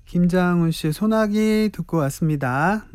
김장훈 씨의 소나기 듣고 왔습니다.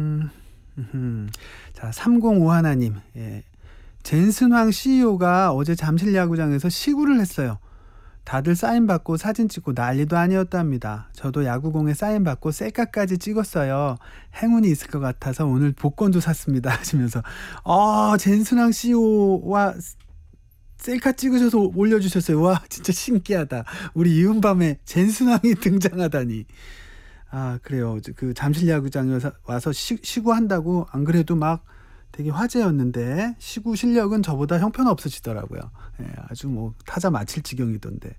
자, 305 하나님. 예. 젠슨황 CEO가 어제 잠실 야구장에서 시구를 했어요. 다들 사인 받고 사진 찍고 난리도 아니었답니다. 저도 야구공에 사인 받고 셀카까지 찍었어요. 행운이 있을 것 같아서 오늘 복권도 샀습니다. 하시면서 젠슨황 CEO와 셀카 찍으셔서 올려주셨어요. 와, 진짜 신기하다. 우리 이은밤에 젠슨황이 등장하다니. 아, 그래요. 그 잠실 야구장에 와서 시구한다고 안 그래도 막 되게 화제였는데 시구 실력은 저보다 형편없으시더라고요. 예, 아주 뭐 타자 맞힐 지경이던데.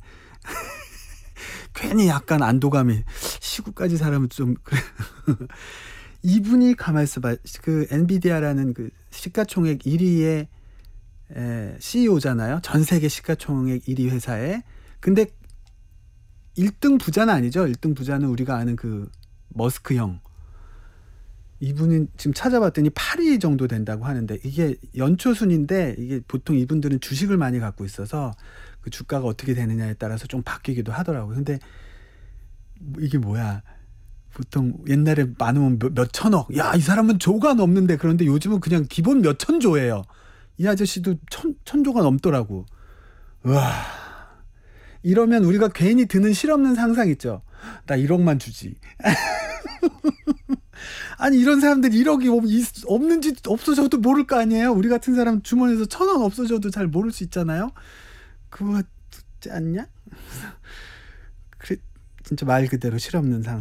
괜히 약간 안도감이 시구까지 사람은 좀 그래. 이분이 가만 있어봐. 그 엔비디아라는 그 시가총액 1위의 CEO잖아요. 전 세계 시가총액 1위 회사에. 근데 1등 부자는 아니죠. 1등 부자는 우리가 아는 그 머스크 형. 이분은 지금 찾아봤더니 8위 정도 된다고 하는데 이게 연초순인데 이게 보통 이분들은 주식을 많이 갖고 있어서 그 주가가 어떻게 되느냐에 따라서 좀 바뀌기도 하더라고요. 근데 이게 뭐야? 보통 옛날에 많으면 몇 천억. 야, 이 사람은 조가 넘는데 그런데 요즘은 그냥 기본 몇 천조예요. 이 아저씨도 천조가 넘더라고. 와, 이러면 우리가 괜히 드는 실없는 상상 있죠. 나 1억만 주지. 아니, 이런 사람들 1억이 없는지 없어져도 모를 거 아니에요. 우리 같은 사람 주머니에서 1,000원 없어져도 잘 모를 수 있잖아요. 그거 같지 않냐? 그래, 진짜 말 그대로 실없는 상상.